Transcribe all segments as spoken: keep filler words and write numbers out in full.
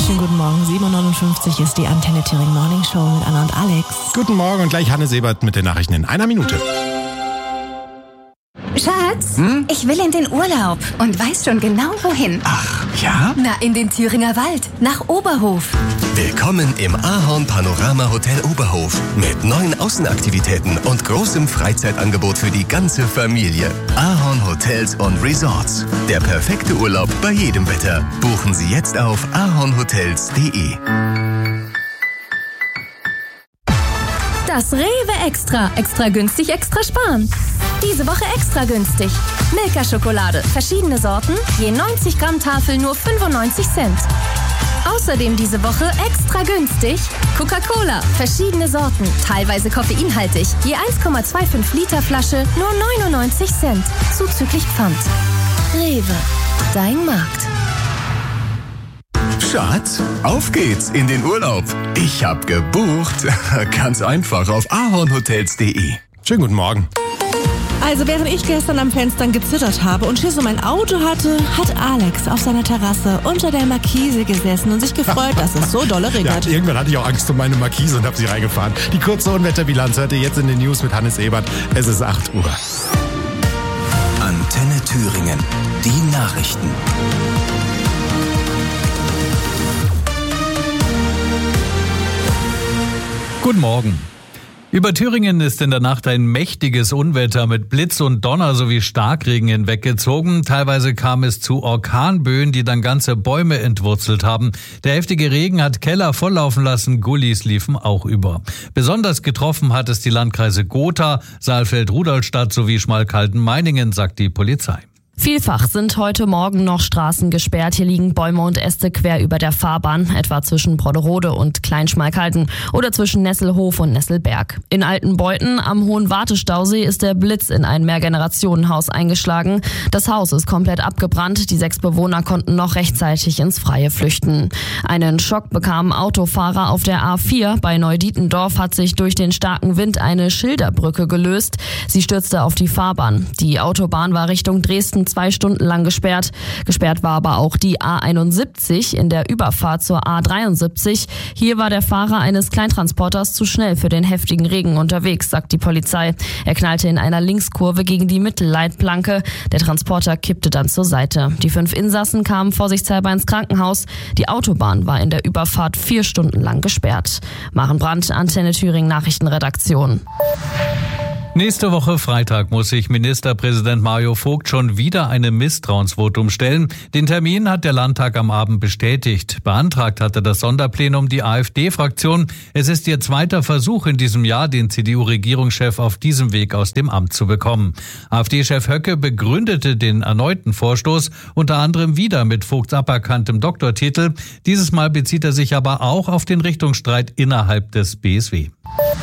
Schönen guten Morgen, sieben Uhr neunundfünfzig ist die Antenne Thüringen Morning Show mit Anna und Alex. Guten Morgen und gleich Hanne Sebert mit den Nachrichten in einer Minute. Schatz, hm? ich will in den Urlaub und weiß schon genau wohin. Ach, ja? Na, in den Thüringer Wald, nach Oberhof. Willkommen im Ahorn Panorama Hotel Oberhof mit neuen Außenaktivitäten und großem Freizeitangebot für die ganze Familie. Ahorn Hotels und Resorts. Der perfekte Urlaub bei jedem Wetter. Buchen Sie jetzt auf ahornhotels punkt de. Das Rewe Extra. Extra günstig, extra sparen. Diese Woche extra günstig. Milka-Schokolade. Verschiedene Sorten. Je neunzig Gramm Tafel nur fünfundneunzig Cent. Außerdem diese Woche extra günstig. Coca-Cola. Verschiedene Sorten. Teilweise koffeinhaltig. Je eins Komma fünfundzwanzig Liter Flasche nur neunundneunzig Cent. Zuzüglich Pfand. Rewe. Dein Markt. Schatz, auf geht's in den Urlaub. Ich hab gebucht. Ganz einfach auf ahornhotels punkt de. Schönen guten Morgen. Also während ich gestern am Fenstern gezittert habe und Schiss um mein Auto hatte, hat Alex auf seiner Terrasse unter der Markise gesessen und sich gefreut, dass es so dolle regnet. Ja, irgendwann hatte ich auch Angst um meine Markise und habe sie reingefahren. Die kurze Unwetterbilanz hört ihr jetzt in den News mit Hannes Ebert. Es ist acht Uhr. Antenne Thüringen. Die Nachrichten. Guten Morgen. Über Thüringen ist in der Nacht ein mächtiges Unwetter mit Blitz und Donner sowie Starkregen hinweggezogen. Teilweise kam es zu Orkanböen, die dann ganze Bäume entwurzelt haben. Der heftige Regen hat Keller volllaufen lassen, Gullis liefen auch über. Besonders getroffen hat es die Landkreise Gotha, Saalfeld-Rudolstadt sowie Schmalkalden-Meiningen, sagt die Polizei. Vielfach sind heute Morgen noch Straßen gesperrt. Hier liegen Bäume und Äste quer über der Fahrbahn, etwa zwischen Brodderode und Kleinschmalkalden oder zwischen Nesselhof und Nesselberg. In Altenbeuthen am Hohen Wartestausee ist der Blitz in ein Mehrgenerationenhaus eingeschlagen. Das Haus ist komplett abgebrannt. Die sechs Bewohner konnten noch rechtzeitig ins Freie flüchten. Einen Schock bekamen Autofahrer auf der A vier. Bei Neudietendorf hat sich durch den starken Wind eine Schilderbrücke gelöst. Sie stürzte auf die Fahrbahn. Die Autobahn war Richtung Dresden zwei Stunden lang gesperrt. Gesperrt war aber auch die A einundsiebzig in der Überfahrt zur A dreiundsiebzig. Hier war der Fahrer eines Kleintransporters zu schnell für den heftigen Regen unterwegs, sagt die Polizei. Er knallte in einer Linkskurve gegen die Mittelleitplanke. Der Transporter kippte dann zur Seite. Die fünf Insassen kamen vorsichtshalber ins Krankenhaus. Die Autobahn war in der Überfahrt vier Stunden lang gesperrt. Maren Brandt, Antenne Thüringen Nachrichtenredaktion. Nächste Woche Freitag muss sich Ministerpräsident Mario Vogt schon wieder einem Misstrauensvotum stellen. Den Termin hat der Landtag am Abend bestätigt. Beantragt hatte das Sonderplenum die AfD-Fraktion. Es ist ihr zweiter Versuch in diesem Jahr, den C D U-Regierungschef auf diesem Weg aus dem Amt zu bekommen. AfD-Chef Höcke begründete den erneuten Vorstoß unter anderem wieder mit Vogts aberkanntem Doktortitel. Dieses Mal bezieht er sich aber auch auf den Richtungsstreit innerhalb des B S W.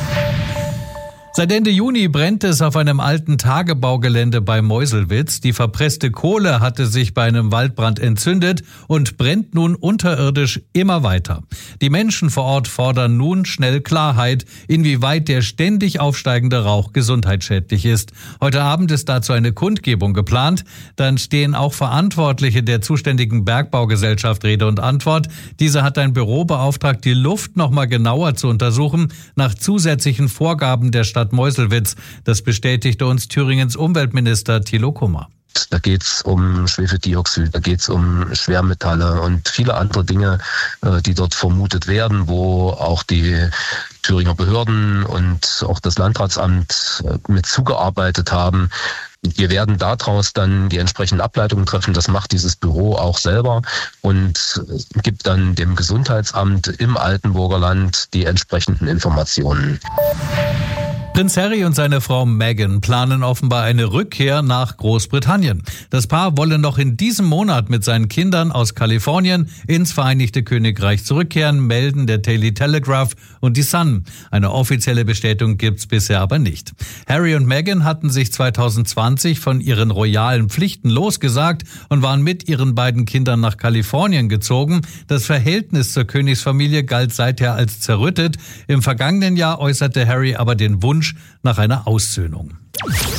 Seit Ende Juni brennt es auf einem alten Tagebaugelände bei Meuselwitz. Die verpresste Kohle hatte sich bei einem Waldbrand entzündet und brennt nun unterirdisch immer weiter. Die Menschen vor Ort fordern nun schnell Klarheit, inwieweit der ständig aufsteigende Rauch gesundheitsschädlich ist. Heute Abend ist dazu eine Kundgebung geplant. Dann stehen auch Verantwortliche der zuständigen Bergbaugesellschaft Rede und Antwort. Diese hat ein Büro beauftragt, die Luft noch mal genauer zu untersuchen nach zusätzlichen Vorgaben der Stadt Meuselwitz. Das bestätigte uns Thüringens Umweltminister Thilo Kummer. Da geht's um Schwefeldioxid, da geht's um Schwermetalle und viele andere Dinge, die dort vermutet werden, wo auch die Thüringer Behörden und auch das Landratsamt mit zugearbeitet haben. Wir werden daraus dann die entsprechenden Ableitungen treffen. Das macht dieses Büro auch selber und gibt dann dem Gesundheitsamt im Altenburger Land die entsprechenden Informationen. Prinz Harry und seine Frau Meghan planen offenbar eine Rückkehr nach Großbritannien. Das Paar wolle noch in diesem Monat mit seinen Kindern aus Kalifornien ins Vereinigte Königreich zurückkehren, melden der Daily Telegraph und die Sun. Eine offizielle Bestätigung gibt's bisher aber nicht. Harry und Meghan hatten sich zwanzig zwanzig von ihren royalen Pflichten losgesagt und waren mit ihren beiden Kindern nach Kalifornien gezogen. Das Verhältnis zur Königsfamilie galt seither als zerrüttet. Im vergangenen Jahr äußerte Harry aber den Wunsch nach einer Aussöhnung.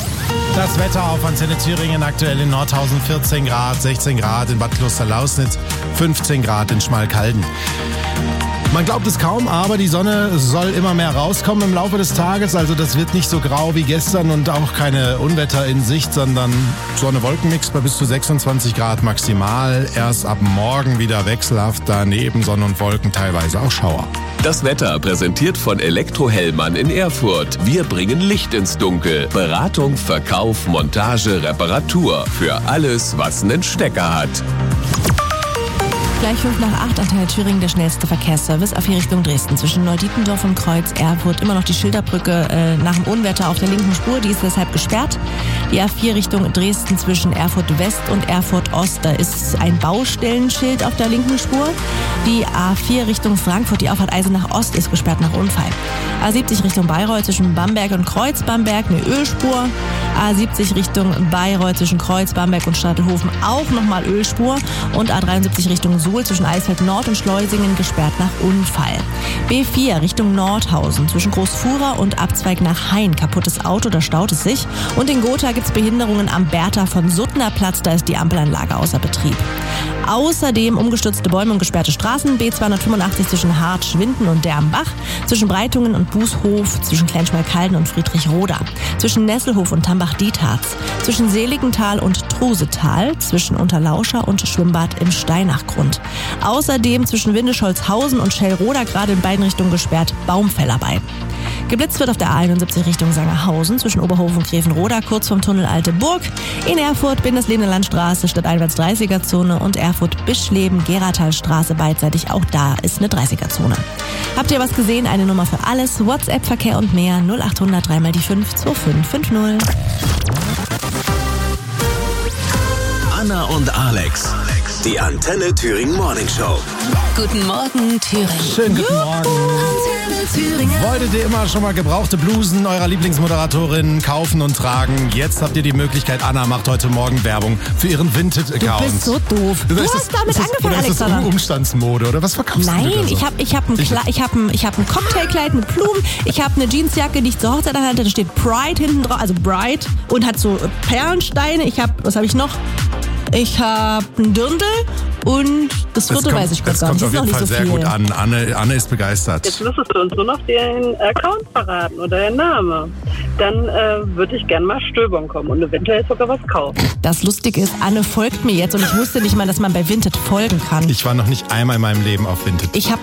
Das Wetter auf Antenne Thüringen, aktuell in Nordhausen vierzehn Grad, sechzehn Grad in Bad Kloster-Lausnitz, fünfzehn Grad in Schmalkalden. Man glaubt es kaum, aber die Sonne soll immer mehr rauskommen im Laufe des Tages. Also das wird nicht so grau wie gestern und auch keine Unwetter in Sicht, sondern Sonne-Wolken-Mix bei bis zu sechsundzwanzig Grad maximal. Erst ab morgen wieder wechselhaft, daneben Sonne und Wolken, teilweise auch Schauer. Das Wetter präsentiert von Elektro-Hellmann in Erfurt. Wir bringen Licht ins Dunkel. Beratung, Verkauf, Montage, Reparatur. Für alles, was einen Stecker hat. Gleich fünf nach acht, Antenne Thüringen, der schnellste Verkehrsservice auf die Richtung Dresden. Zwischen Neudietendorf und Kreuz Erfurt immer noch die Schilderbrücke äh, nach dem Unwetter auf der linken Spur, die ist deshalb gesperrt. Die A vier Richtung Dresden zwischen Erfurt West und Erfurt Ost, da ist ein Baustellenschild auf der linken Spur. Die A vier Richtung Frankfurt, die Auffahrt Eisenach Ost, ist gesperrt nach Unfall. A siebzig Richtung Bayreuth zwischen Bamberg und Kreuz Bamberg, eine Ölspur. A siebzig Richtung Bayreuth zwischen Kreuz Bamberg und Stadelhofen auch nochmal Ölspur. Und A dreiundsiebzig Richtung Suhl zwischen Eisfeld Nord und Schleusingen gesperrt nach Unfall. B vier Richtung Nordhausen zwischen Großfuhrer und Abzweig nach Hain. Kaputtes Auto, da staut es sich. Und in Gotha gibt es Behinderungen am Bertha von Suttner Platz, da ist die Ampelanlage außer Betrieb. Außerdem umgestürzte Bäume und gesperrte Straßen. B zweihundertfünfundachtzig zwischen Hart, Schwinden und Dermbach. Zwischen Breitungen und Bußhof. Zwischen Kleinschmalkalden und Friedrichroda. Zwischen Nesselhof und Tambach-Dietharz. Zwischen Seligenthal und Trusetal. Zwischen Unterlauscher und Schwimmbad im Steinachgrund. Außerdem zwischen Windischholzhausen und Schellroda gerade in beiden Richtungen gesperrt. Baumfäller bei. Geblitzt wird auf der A einundsiebzig Richtung Sangerhausen zwischen Oberhof und Grevenroda, kurz vom Tunnel Alte Burg. In Erfurt Bindeslebende Landstraße stadteinwärts dreißiger-Zone und Erfurt-Bischleben, Geratalstraße beidseitig. Auch da ist eine dreißiger-Zone. Habt ihr was gesehen? Eine Nummer für alles. WhatsApp, Verkehr und mehr. null achthundert drei mal die fünf zwei fünf fünf null. Anna und Alex. Die Antenne Thüringen Morning Show. Guten Morgen, Thüringen. Schönen guten Morgen. Antenne Thüringen. Wolltet ihr immer schon mal gebrauchte Blusen eurer Lieblingsmoderatorin kaufen und tragen? Jetzt habt ihr die Möglichkeit. Anna macht heute Morgen Werbung für ihren Vinted-Account. Du bist so doof. Du ist hast das, damit ist das, angefangen, oder ist das Alexander. Umstandsmode oder was verkaufst Nein, du da so? ich habe ich hab ein, Kle- ich hab ein, ich hab ein Cocktailkleid mit Blumen. Ich habe eine Jeansjacke, die ich zur Hochzeit hatte. Da steht Pride hinten drauf, also Bride. Und hat so Perlensteine. Ich habe, was habe ich noch? Ich habe ein Dirndl und das vierte kommt, weiß ich gerade das gar nicht. kommt auf jeden Fall so sehr viel. gut an. Anne, Anne ist begeistert. Jetzt müsstest du uns nur noch den Account verraten oder den Namen. Dann äh, würde ich gerne mal stöbern kommen und eventuell sogar was kaufen. Das Lustige ist, Anne folgt mir jetzt und ich wusste nicht mal, dass man bei Vinted folgen kann. Ich war noch nicht einmal in meinem Leben auf Vinted. Ich habe